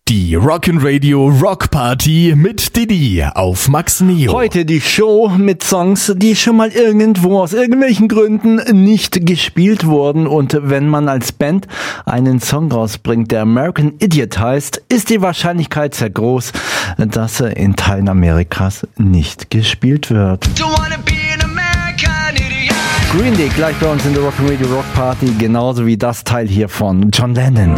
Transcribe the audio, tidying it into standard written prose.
Die Rock'n'Radio Rock Party mit Didi auf Max Neo. Heute die Show mit Songs, die schon mal irgendwo aus irgendwelchen Gründen nicht gespielt wurden. Und wenn man als Band einen Song rausbringt, der American Idiot heißt, ist die Wahrscheinlichkeit sehr groß, dass er in Teilen Amerikas nicht gespielt wird. Green Day gleich bei uns in der Rock'n'Radio Rock Party, genauso wie das Teil hier von John Lennon.